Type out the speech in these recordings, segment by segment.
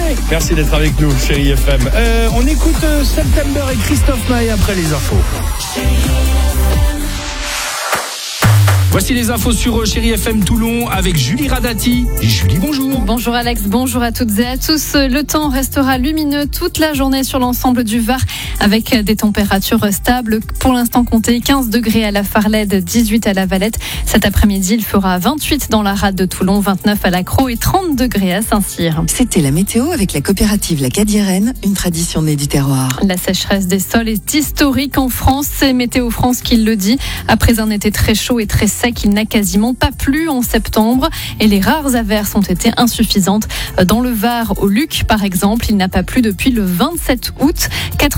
Merci d'être avec nous, Chérie FM. On écoute September et Christophe Maé après les infos. Voici les infos sur Chérie FM Toulon avec Julie Radati. Julie, bonjour. Bonjour Alex, bonjour à toutes et à tous. Le temps restera lumineux toute la journée sur l'ensemble du Var avec des températures stables. Pour l'instant, comptez 15 degrés à la Farlède, 18 à la Valette. Cet après-midi, il fera 28 dans la rade de Toulon, 29 à la Crau et 30 degrés à Saint-Cyr. C'était la météo avec la coopérative La Cadiérenne, une tradition née du terroir. La sécheresse des sols est historique en France. C'est Météo France qui le dit. Après un été très chaud et très sec, il n'a quasiment pas plu en septembre et les rares averses ont été insuffisantes. Dans le Var, au Luc par exemple, il n'a pas plu depuis le 27 août.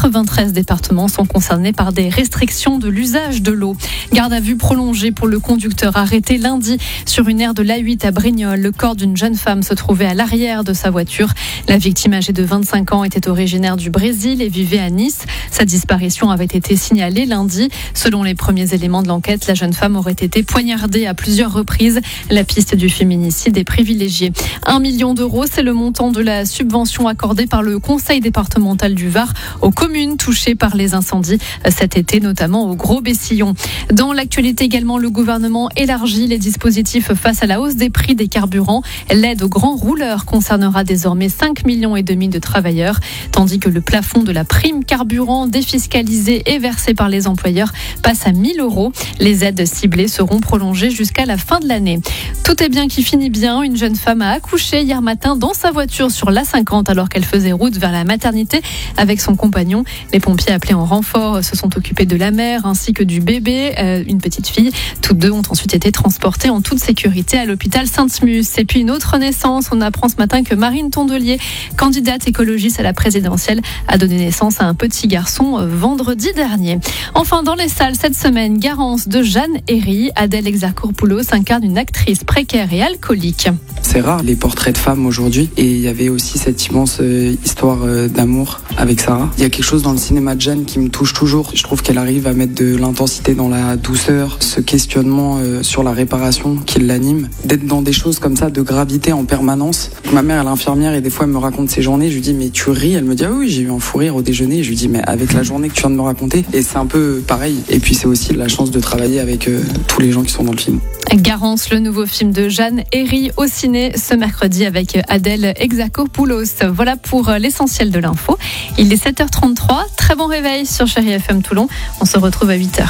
93 départements sont concernés par des restrictions de l'usage de l'eau. Garde à vue prolongée pour le conducteur arrêté lundi sur une aire de l'A8 à Brignoles. Le corps d'une jeune femme se trouvait à l'arrière de sa voiture. La victime âgée de 25 ans était originaire du Brésil et vivait à Nice. Sa disparition avait été signalée lundi. Selon les premiers éléments de l'enquête, la jeune femme aurait été poignardée à plusieurs reprises. La piste du féminicide est privilégiée. 1 million d'euros, c'est le montant de la subvention accordée par le Conseil départemental du Var aux communes touchées par les incendies cet été, notamment au Gros-Bessillon. Dans l'actualité également, le gouvernement élargit les dispositifs face à la hausse des prix des carburants. L'aide aux grands rouleurs concernera désormais 5,5 millions de travailleurs, tandis que le plafond de la prime carburant défiscalisée et versée par les employeurs passe à 1 000 euros. Les aides ciblées seront prolongées jusqu'à la fin de l'année. Tout est bien qui finit bien. Une jeune femme a accouché hier matin dans sa voiture sur l'A50 alors qu'elle faisait route vers la maternité avec son compagnon. Les pompiers appelés en renfort se sont occupés de la mère ainsi que du bébé, une petite fille. Toutes deux ont ensuite été transportées en toute sécurité à l'hôpital Sainte-Mus. Et puis une autre naissance, on apprend ce matin que Marine Tondelier, candidate écologiste à la présidentielle, a donné naissance à un petit garçon vendredi dernier. Enfin, dans les salles cette semaine, Garance de Jeanne Herry. Adèle Exarchopoulos incarne une actrice précaire et alcoolique. C'est rare les portraits de femmes aujourd'hui et il y avait aussi cette immense histoire d'amour avec Sarah. Il y a quelque chose dans le cinéma de Jeanne qui me touche toujours. Je trouve qu'elle arrive à mettre de l'intensité dans la douceur, ce questionnement sur la réparation qui l'anime, d'être dans des choses comme ça, de gravité en permanence. Ma mère elle est infirmière et des fois elle me raconte ses journées, je lui dis mais tu ris, elle me dit ah oui j'ai eu un fou rire au déjeuner, je lui dis mais avec la journée que tu viens de me raconter, et c'est un peu pareil. Et puis c'est aussi la chance de travailler avec tous les gens qui sont dans le film. Garance, le nouveau film de Jeanne Herry au ciné ce mercredi avec Adèle Exarchopoulos. Voilà pour l'essentiel de l'info. Il est 7h33. Très bon réveil sur Chérie FM Toulon. On se retrouve à 8h.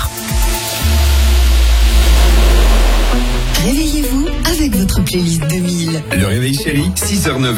Réveillez-vous avec votre playlist 2000. Le réveil chéri, 6h-9h.